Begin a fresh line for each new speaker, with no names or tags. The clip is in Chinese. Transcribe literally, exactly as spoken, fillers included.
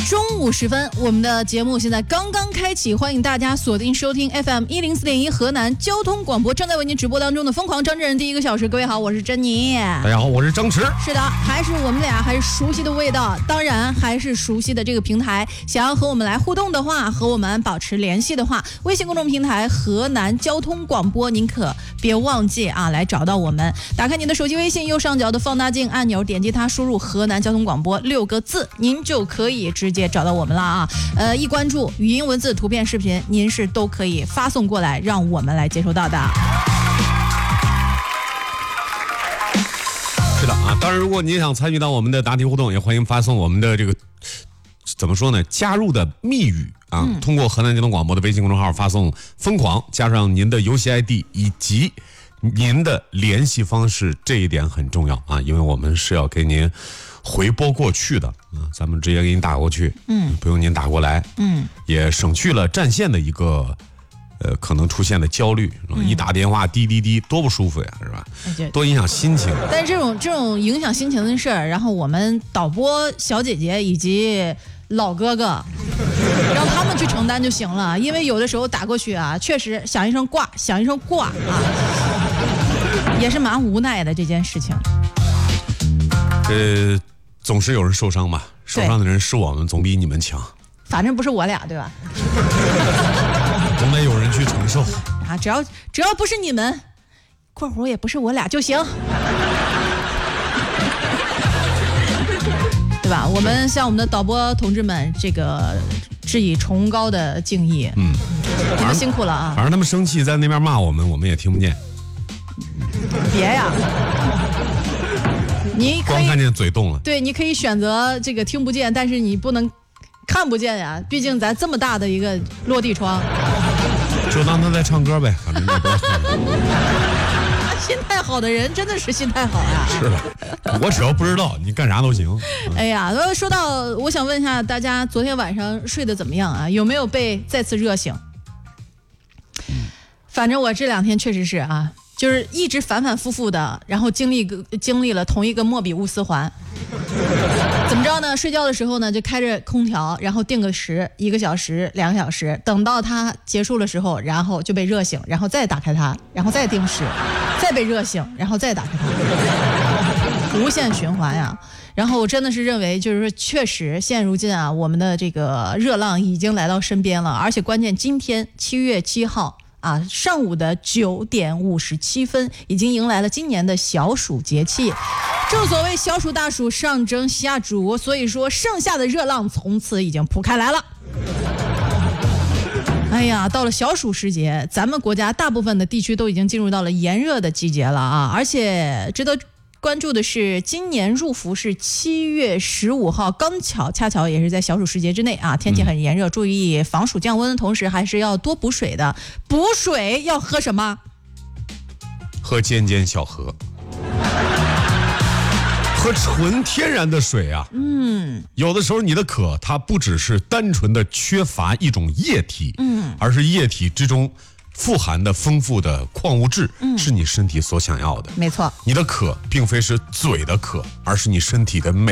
中午时分，我们的节目现在刚刚开启，欢迎大家锁定收听 F M 一零四点一河南交通广播，正在为您直播当中的疯狂张震人第一个小时。各位好，我是珍妮。
大家好，我是张弛。
是的，还是我们俩，还是熟悉的味道，当然还是熟悉的这个平台。想要和我们来互动的话，和我们保持联系的话，微信公众平台河南交通广播，您可别忘记啊，来找到我们。打开您的手机微信右上角的放大镜按钮，点击它，输入河南交通广播六个字，您就可以直接找到我们了啊。呃，一关注语音、文字、图片、视频，您是都可以发送过来，让我们来接收到的。
是的啊，当然，如果您想参与到我们的答题互动，也欢迎发送我们的这个怎么说呢？加入的密语啊，嗯、通过河南交通广播的微信公众号发送“疯狂”，加上您的游戏 I D 以及您的联系方式，这一点很重要啊，因为我们是要给您回拨过去的啊，咱们直接给您打过去，嗯，不用您打过来，嗯，也省去了占线的一个呃可能出现的焦虑，嗯、一打电话滴滴滴多不舒服呀，是吧？多影响心情。
但是这种这种影响心情的事儿，然后我们导播小姐姐以及老哥哥让他们去承担就行了，因为有的时候打过去啊，确实响一声挂，响一声挂啊，也是蛮无奈的这件事情。
呃，总是有人受伤嘛，受伤的人是我们，总比你们强。
反正不是我俩，对吧？
总得有人去承受
啊！只要只要不是你们，括弧也不是我俩就行。对吧？我们向我们的导播同志们这个致以崇高的敬意。嗯，你们辛苦了啊！
反正他们生气在那边骂我们，我们也听不见。
别呀！你可以
光看见嘴动了。
对，你可以选择这个听不见，但是你不能看不见呀。毕竟咱这么大的一个落地窗，
就当他在唱歌呗，反正也不要看。
心态好的人真的是心态好呀。
是的，我只要不知道，你干啥都行。
哎呀，说到，我想问一下大家，昨天晚上睡得怎么样啊？有没有被再次热醒？反正我这两天确实是啊，就是一直反反复复的，然后经历经历了同一个莫比乌斯环。怎么着呢？睡觉的时候呢，就开着空调，然后定个时，一个小时、两个小时，等到它结束的时候，然后就被热醒，然后再打开它，然后再定时，再被热醒，然后再打开它，无限循环呀。然后我真的是认为，就是说，确实现如今啊，我们的这个热浪已经来到身边了，而且关键今天七月七号。啊，上午的九点五十七分，已经迎来了今年的小暑节气。正所谓小暑大暑上蒸下煮，所以说盛夏的热浪从此已经铺开来了。哎呀，到了小暑时节，咱们国家大部分的地区都已经进入到了炎热的季节了啊！而且值得关注的是，今年入伏是七月十五号，刚巧恰巧也是在小暑时节之内啊，天气很炎热，注意防暑降温，同时还是要多补水的。补水要喝什么？
喝尖尖小河，喝纯天然的水啊。嗯，有的时候你的渴，它不只是单纯的缺乏一种液体，嗯，而是液体之中富含的丰富的矿物质，嗯，是你身体所想要的。
没错，
你的渴并非是嘴的渴，而是你身体的每